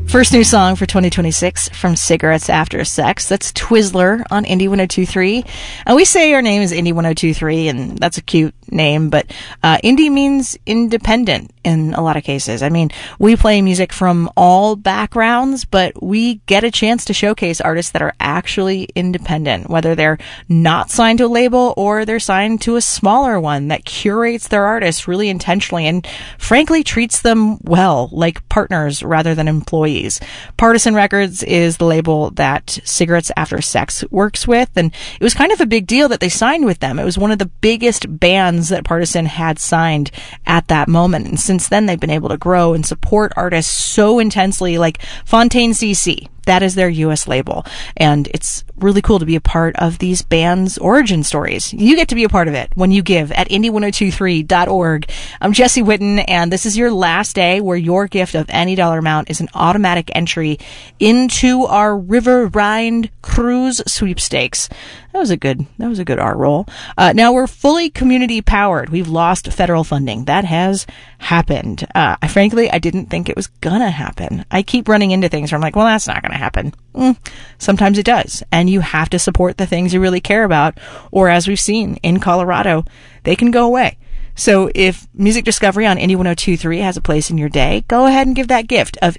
First new song for 2026 from Cigarettes After Sex. That's Twizzler on Indie 102.3. And we say our name is Indie 102.3, and that's a cute name, but indie means independent in a lot of cases. I mean, we play music from all backgrounds, but we get a chance to showcase artists that are actually independent, whether they're not signed to a label or they're signed to a smaller one that curates their artists really intentionally and frankly treats them well, like partners rather than employees. Partisan Records is the label that Cigarettes After Sex works with, and it was kind of a big deal that they signed with them. It was one of the biggest bands that Partisan had signed at that moment, and since then they've been able to grow and support artists so intensely, like Fontaine CC. That is their U.S. label, and it's really cool to be a part of these bands' origin stories. You get to be a part of it when you give at indie1023.org. I'm Jesse Whitten, and this is your last day where your gift of any dollar amount is an automatic entry into our River Rhine Cruise sweepstakes. That was a good art roll. Now we're fully community powered. We've lost federal funding. That has happened. Frankly, I didn't think it was gonna happen. I keep running into things where I'm like, well, that's not gonna happen. Sometimes it does. And you have to support the things you really care about, or as we've seen in Colorado, they can go away. So if music discovery on Indie 102.3 has a place in your day, go ahead and give that gift of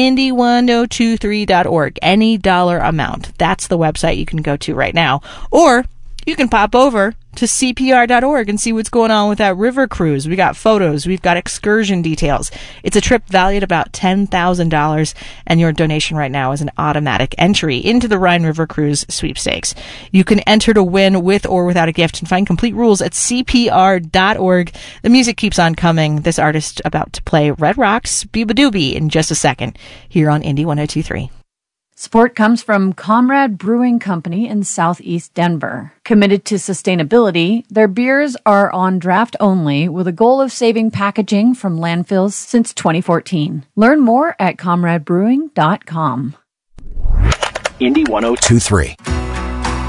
indie1023.org, any dollar amount. That's the website you can go to right now. Or you can pop over to CPR.org and see what's going on with that river cruise. We got photos. We've got excursion details. It's a trip valued about $10,000, and your donation right now is an automatic entry into the Rhine River Cruise sweepstakes. You can enter to win with or without a gift and find complete rules at CPR.org. The music keeps on coming. This artist about to play Red Rocks, Biba Doobie in just a second here on Indie 102.3. Support comes from Comrade Brewing Company in Southeast Denver. Committed to sustainability, their beers are on draft only with a goal of saving packaging from landfills since 2014. Learn more at comradebrewing.com. Indie 102.3.